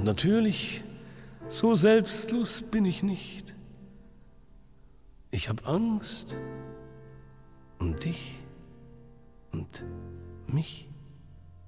natürlich, so selbstlos bin ich nicht. Ich hab Angst um dich und mich.